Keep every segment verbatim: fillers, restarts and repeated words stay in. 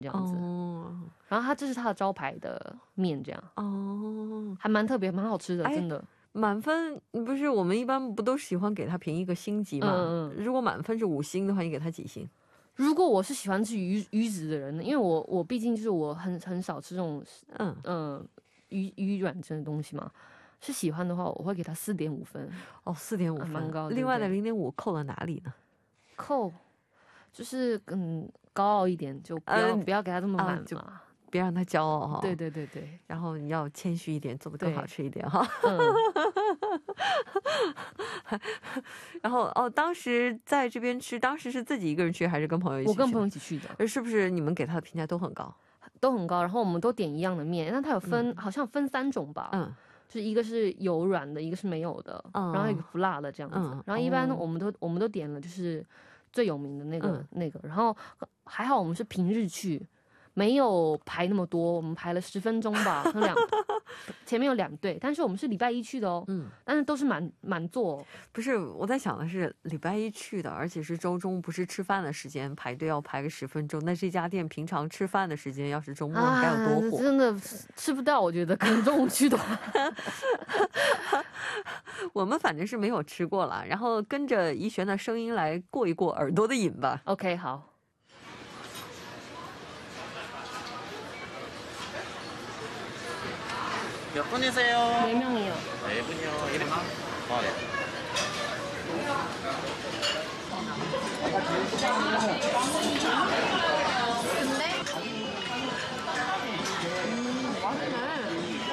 这样子。哦，然后它这是它的招牌的面，这样哦，还蛮特别，蛮好吃的，真的。 满分不是我们一般不都喜欢给它评一个星级吗？嗯嗯，如果满分是五星的话，你给它几星？ 如果我是喜欢吃鱼鱼子的人呢，因为我我毕竟就是我很很少吃这种嗯嗯、呃、鱼鱼软这种东西嘛，是喜欢的话，我会给它四点五分。 哦，四点五分，蛮高的。 另外的零点五扣了哪里呢？ 扣就是嗯高傲一点，就不要、呃、不要给他这么满嘛、啊， 别让他骄傲哈。 对对对对， 然后你要谦虚一点，做得更好吃一点哈。 嗯。 然后哦，当时在这边吃，当时是自己一个人去还是跟朋友一起去？ 我跟朋友一起去的。 是不是你们给他的评价都很高？ 都很高，然后我们都点一样的面，那它有分、嗯、好像分三种吧。嗯。就是一个是有软的，一个是没有的，嗯、然后一个不辣的这样子。嗯、然后一般我们都、哦、我们都点了就是最有名的那个、嗯、那个。然后还好我们是平日去，没有排那么多，我们排了十分钟吧，两前面有两队，但是我们是礼拜一去的哦，嗯，但是都是满满座、哦。 不是我在想的是礼拜一去的，而且是周中，不是吃饭的时间，排队要排个十分钟。那这家店平常吃饭的时间，要是周末该有多火、 啊、真的吃不到，我觉得可能中午去的话。 我们反正是没有吃过了，然后跟着怡璇的声音来过一过耳朵的瘾吧。 OK 好。 몇 분이세요? 네 명이요. 네 분이요. 이름만? 아, 네. 근데? 음, 맛있네.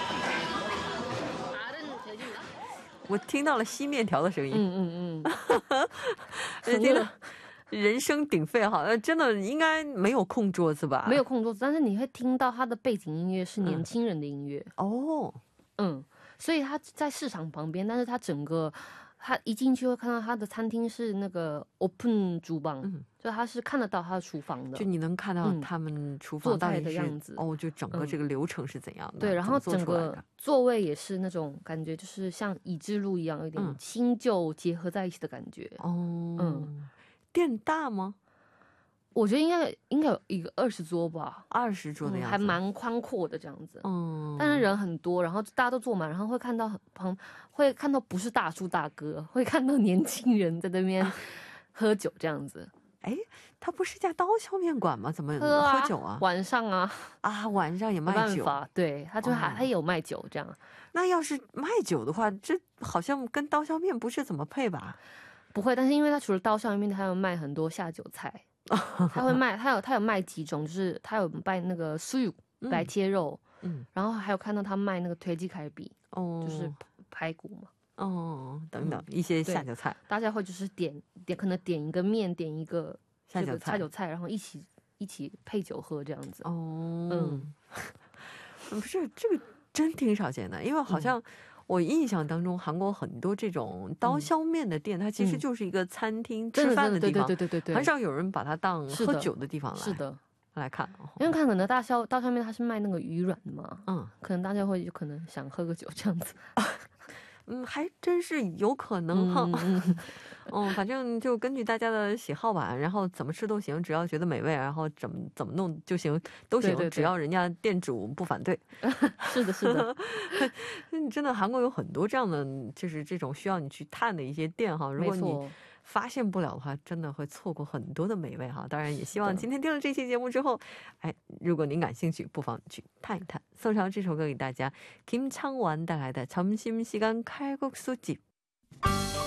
알은 돼지인가? 我听到了吸面条的声音。 嗯嗯嗯。 听了人声鼎沸哈，真的应该没有空桌子吧？ 没有空桌子，但是你会听到它的背景音乐是年轻人的音乐。 嗯、哦， 嗯，所以它在市场旁边，但是它整个，它一进去会看到它的餐厅是那个 open 厨房，嗯，就它是看得到它的厨房的， 就你能看到他们厨房做菜的样子。 哦，就整个这个流程是怎样的？ 嗯、对，然后整个座位也是那种感觉，就是像乙之路一样，有点新旧结合在一起的感觉。哦， 嗯。店大吗？ 我觉得应该应该有一个二十桌吧， 二十桌的样子、嗯、 还蛮宽阔的这样子。嗯，但是人很多，然后大家都坐满，然后会看到旁会看到不是大叔大哥，会看到年轻人在那边喝酒这样子。 哎，他不是家刀削面馆吗？怎么喝、啊、 喝酒啊？ 晚上啊啊，晚上也卖酒。 没办法，对，他就还、哦、他也有卖酒这样。 那要是卖酒的话，这好像跟刀削面不是怎么配吧？ 不会，但是因为他除了刀削面，他有卖很多下酒菜，他会卖，他有他有卖几种，就是他有卖那个素白切肉，嗯，然后还有看到他卖那个推鸡开比，哦，就是排骨嘛， 哦，等等、嗯、一些下酒菜， 大家会就是点点可能点一个面，点一个下酒菜，下酒菜，然后一起一起配酒喝这样子。哦，嗯， 不是这个真挺少见的，因为好像、嗯。我印象当中，韩国很多这种刀削面的店，嗯、它其实就是一个餐厅吃饭的地方， 对对对对对， 很少有人把它当喝酒的地方来。 是的， 来看， 因为看可能大削刀削面它是卖那个鱼软的嘛，嗯，可能大家会有可能想喝个酒这样子。 嗯，还真是有可能哈。嗯, 嗯，反正就根据大家的喜好吧，然后怎么吃都行，只要觉得美味，然后怎么怎么弄就行，都行，对对对，只要人家店主不反对。 是的，是的。 真的，韩国有很多这样的，就是这种需要你去探的一些店哈。如果你发现不了的话，真的会错过很多的美味哈。当然，也希望今天听了这期节目之后，哎，如果您感兴趣，不妨去探一探。送上这首歌给大家，김창완带来的점심시간 칼국수집。